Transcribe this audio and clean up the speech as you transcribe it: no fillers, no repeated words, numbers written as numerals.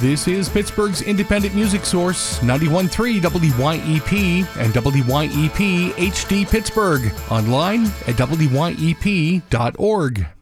This is Pittsburgh's independent music source, 91.3 WYEP and WYEP HD Pittsburgh. Online at WYEP.org.